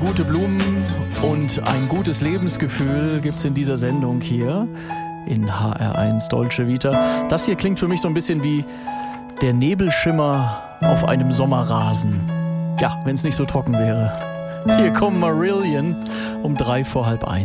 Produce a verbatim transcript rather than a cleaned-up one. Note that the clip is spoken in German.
gute Blumen und ein gutes Lebensgefühl gibt's in dieser Sendung hier in H R eins Dolce Vita. Das hier klingt für mich so ein bisschen wie der Nebelschimmer auf einem Sommerrasen. Ja, wenn es nicht so trocken wäre. Hier kommen Marillion um drei vor halb eins.